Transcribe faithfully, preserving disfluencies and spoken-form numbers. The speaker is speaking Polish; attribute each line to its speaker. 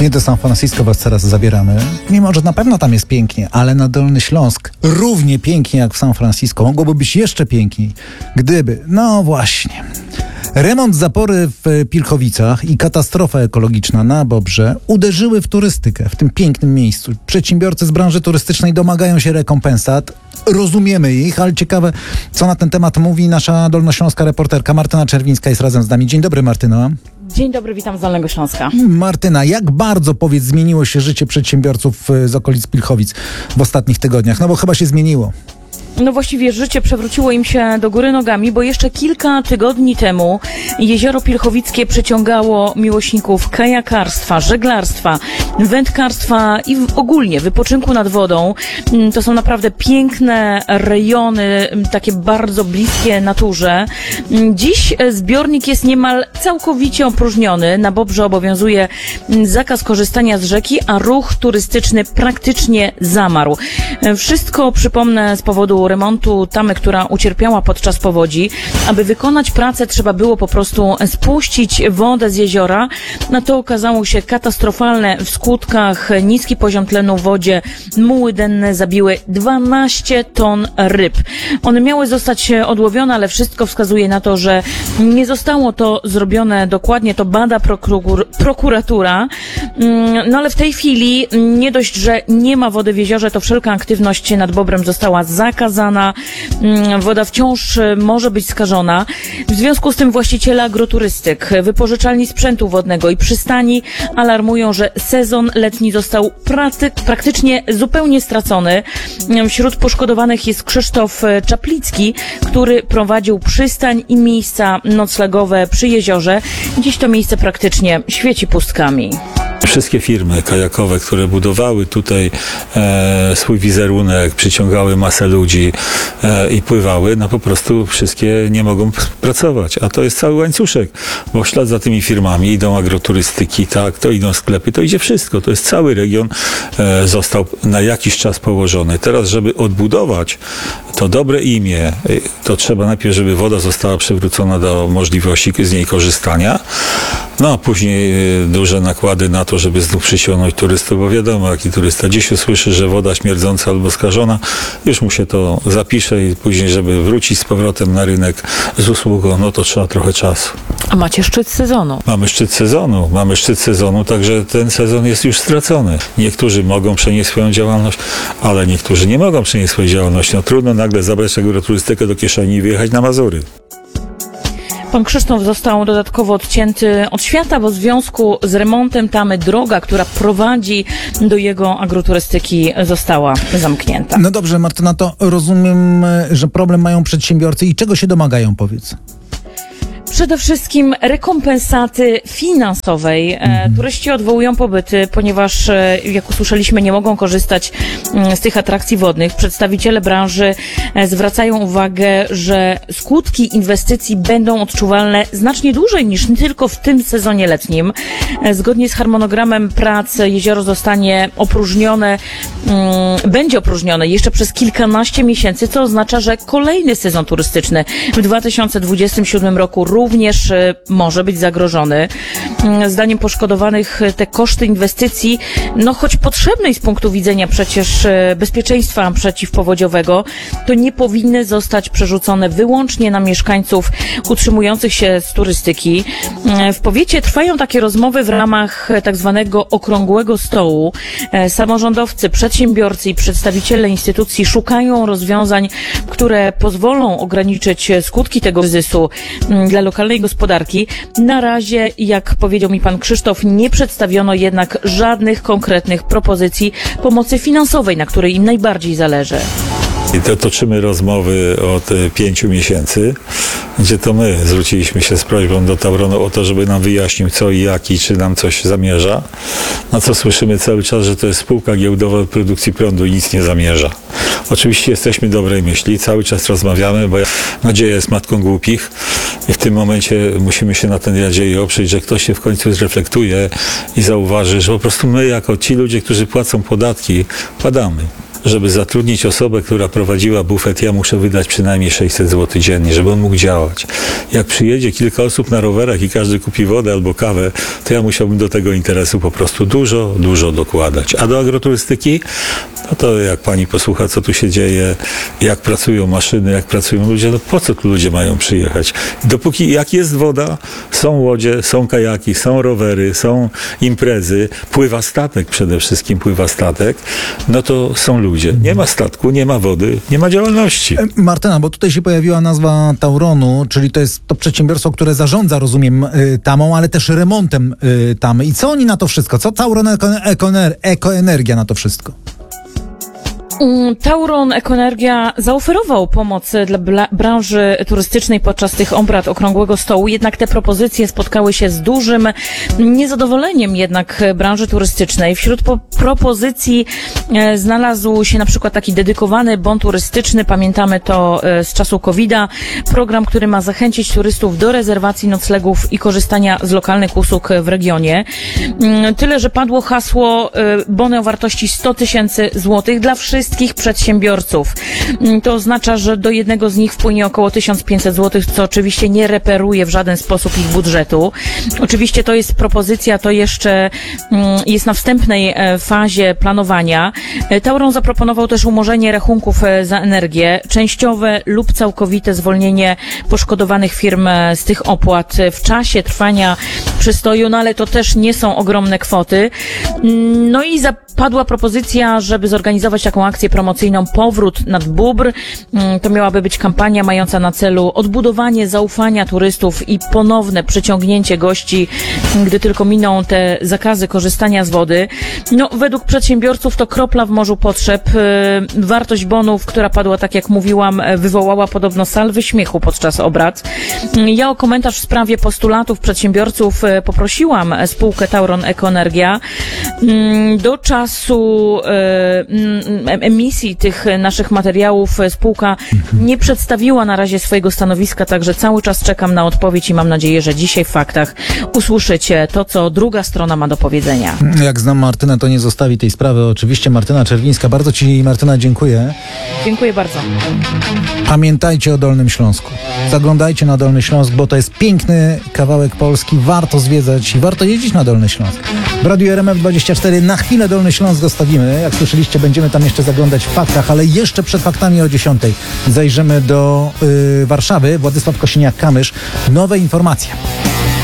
Speaker 1: Nie do San Francisco was teraz zabieramy, mimo że na pewno tam jest pięknie, ale na Dolny Śląsk równie pięknie jak w San Francisco. Mogłoby być jeszcze piękniej, gdyby, no właśnie. Remont zapory w Pilchowicach i katastrofa ekologiczna na Bobrze uderzyły w turystykę w tym pięknym miejscu. Przedsiębiorcy z branży turystycznej domagają się rekompensat. Rozumiemy ich, ale ciekawe, co na ten temat mówi nasza dolnośląska reporterka Martyna Czerwińska, jest razem z nami. Dzień dobry, Martyno.
Speaker 2: Dzień dobry, witam z Dolnego Śląska.
Speaker 1: Martyna, jak bardzo, powiedz, zmieniło się życie przedsiębiorców z okolic Pilchowic w ostatnich tygodniach? No bo chyba się zmieniło.
Speaker 2: No właściwie życie przewróciło im się do góry nogami, bo jeszcze kilka tygodni temu jezioro Pilchowickie przyciągało miłośników kajakarstwa, żeglarstwa, wędkarstwa i ogólnie wypoczynku nad wodą. To są naprawdę piękne rejony, takie bardzo bliskie naturze. Dziś zbiornik jest niemal całkowicie opróżniony. Na Bobrze obowiązuje zakaz korzystania z rzeki, a ruch turystyczny praktycznie zamarł. Wszystko, przypomnę, z powodu remontu tamy, która ucierpiała podczas powodzi. Aby wykonać pracę, trzeba było po prostu spuścić wodę z jeziora. No to okazało się katastrofalne w skutkach. Niski poziom tlenu w wodzie, muły denne zabiły dwanaście ton ryb. One miały zostać odłowione, ale wszystko wskazuje na to, że nie zostało to zrobione dokładnie. To bada prokur- prokuratura. No ale w tej chwili nie dość, że nie ma wody w jeziorze, to wszelka aktywność nad Bobrem została zakazana. Woda wciąż może być skażona. W związku z tym właściciele agroturystyk, wypożyczalni sprzętu wodnego i przystani alarmują, że sezon letni został praty- praktycznie zupełnie stracony. Wśród poszkodowanych jest Krzysztof Czaplicki, który prowadził przystań i miejsca noclegowe przy jeziorze. Dziś to miejsce praktycznie świeci pustkami.
Speaker 3: Wszystkie firmy kajakowe, które budowały tutaj e, swój wizerunek, przyciągały masę ludzi e, i pływały, no po prostu wszystkie nie mogą pracować. A to jest cały łańcuszek, bo w ślad za tymi firmami idą agroturystyki, tak, to idą sklepy, to idzie wszystko. To jest cały region e, został na jakiś czas położony. Teraz, żeby odbudować to dobre imię, to trzeba najpierw, żeby woda została przywrócona do możliwości z niej korzystania, no a później e, duże nakłady na to, żeby znów przyciągnąć turystów, bo wiadomo, jaki turysta dziś usłyszy, że woda śmierdząca albo skażona, już mu się to zapisze i później, żeby wrócić z powrotem na rynek z usługą, no to trzeba trochę czasu.
Speaker 2: A macie szczyt sezonu.
Speaker 3: Mamy szczyt sezonu, mamy szczyt sezonu, także ten sezon jest już stracony. Niektórzy mogą przenieść swoją działalność, ale niektórzy nie mogą przenieść swojej działalności. No trudno nagle zabrać agroturystykę do kieszeni i wyjechać na Mazury.
Speaker 2: Pan Krzysztof został dodatkowo odcięty od świata, bo w związku z remontem tamy droga, która prowadzi do jego agroturystyki, została zamknięta.
Speaker 1: No dobrze, Martyna, to rozumiem, że problem mają przedsiębiorcy i czego się domagają, powiedz?
Speaker 2: Przede wszystkim rekompensaty finansowej. E, turyści odwołują pobyty, ponieważ, e, jak usłyszeliśmy, nie mogą korzystać m, z tych atrakcji wodnych. Przedstawiciele branży e, zwracają uwagę, że skutki inwestycji będą odczuwalne znacznie dłużej niż tylko w tym sezonie letnim. E, zgodnie z harmonogramem prac jezioro zostanie opróżnione, m, będzie opróżnione jeszcze przez kilkanaście miesięcy, co oznacza, że kolejny sezon turystyczny w dwa tysiące dwudziestym siódmym roku również może być zagrożony. Zdaniem poszkodowanych te koszty inwestycji, no choć potrzebnej z punktu widzenia przecież bezpieczeństwa przeciwpowodziowego, to nie powinny zostać przerzucone wyłącznie na mieszkańców utrzymujących się z turystyki. W powiecie trwają takie rozmowy w ramach tak zwanego okrągłego stołu. Samorządowcy, przedsiębiorcy i przedstawiciele instytucji szukają rozwiązań, które pozwolą ograniczyć skutki tego kryzysu dla lokalnej gospodarki. Na razie, jak powiedział mi pan Krzysztof, nie przedstawiono jednak żadnych konkretnych propozycji pomocy finansowej, na której im najbardziej zależy.
Speaker 3: I to toczymy rozmowy od e, pięciu miesięcy, gdzie to my zwróciliśmy się z prośbą do Tauronu o to, żeby nam wyjaśnił co i jak i czy nam coś zamierza. Na co słyszymy cały czas, że to jest spółka giełdowa produkcji prądu i nic nie zamierza. Oczywiście jesteśmy dobrej myśli, cały czas rozmawiamy, bo nadzieja jest matką głupich i w tym momencie musimy się na tę nadzieję oprzeć, że ktoś się w końcu zreflektuje i zauważy, że po prostu my jako ci ludzie, którzy płacą podatki, padamy. żeby zatrudnić osobę, która prowadziła bufet, ja muszę wydać przynajmniej sześćset złotych dziennie, żeby on mógł działać. Jak przyjedzie kilka osób na rowerach i każdy kupi wodę albo kawę, to ja musiałbym do tego interesu po prostu dużo, dużo dokładać. A do agroturystyki, no to jak pani posłucha, co tu się dzieje, jak pracują maszyny, jak pracują ludzie, no po co tu ludzie mają przyjechać? Dopóki jak jest woda, są łodzie, są kajaki, są rowery, są imprezy, pływa statek przede wszystkim, pływa statek, no to są ludzie. Nie ma statku, nie ma wody, nie ma działalności.
Speaker 1: E, Martyna, bo tutaj się pojawiła nazwa Tauronu, czyli to jest to przedsiębiorstwo, które zarządza, rozumiem, y, tamą, ale też remontem y, tamy. I co oni na to wszystko? Co Tauron Eko- Ekoener- Ekoenergia na to wszystko?
Speaker 2: Mm, Tauron Ekoenergia zaoferował pomoc dla bla- branży turystycznej podczas tych obrad Okrągłego Stołu, jednak te propozycje spotkały się z dużym niezadowoleniem jednak branży turystycznej. Wśród po- propozycji e, znalazł się na przykład taki dedykowany bon turystyczny, pamiętamy to e, z czasu kowida, program, który ma zachęcić turystów do rezerwacji noclegów i korzystania z lokalnych usług w regionie. Mm, Tyle, że padło hasło e, bony o wartości sto tysięcy złotych dla wszystkich przedsiębiorców. To oznacza, że do jednego z nich wpłynie około tysiąc pięćset złotych, co oczywiście nie reperuje w żaden sposób ich budżetu. Oczywiście to jest propozycja, to jeszcze jest na wstępnej fazie planowania. Tauron zaproponował też umorzenie rachunków za energię, częściowe lub całkowite zwolnienie poszkodowanych firm z tych opłat w czasie trwania przystoju, no ale to też nie są ogromne kwoty. No i zapadła propozycja, żeby zorganizować taką akcję promocyjną Powrót nad Bóbr. To miałaby być kampania mająca na celu odbudowanie zaufania turystów i ponowne przyciągnięcie gości, gdy tylko miną te zakazy korzystania z wody. No, według przedsiębiorców to kropla w morzu potrzeb. Wartość bonów, która padła, tak jak mówiłam, wywołała podobno salwy śmiechu podczas obrad. Ja o komentarz w sprawie postulatów przedsiębiorców poprosiłam spółkę Tauron Ekoenergia. Do czasu emisji tych naszych materiałów spółka nie przedstawiła na razie swojego stanowiska, także cały czas czekam na odpowiedź i mam nadzieję, że dzisiaj w faktach usłyszycie to, co druga strona ma do powiedzenia.
Speaker 1: Jak znam Martynę, to nie zostawi tej sprawy. Oczywiście Martyna Czerwińska. Bardzo ci, Martyna, dziękuję.
Speaker 2: Dziękuję bardzo.
Speaker 1: Pamiętajcie o Dolnym Śląsku. Zaglądajcie na Dolny Śląsk, bo to jest piękny kawałek Polski. Warto zwiedzać i warto jeździć na Dolny Śląsk. W Radiu R M F dwadzieścia cztery na chwilę Dolny Śląsk zostawimy. Jak słyszeliście, będziemy tam jeszcze zaglądać w faktach, ale jeszcze przed faktami o dziesiątej zajrzymy do yy, Warszawy. Władysław Kosiniak-Kamysz. Nowe informacje.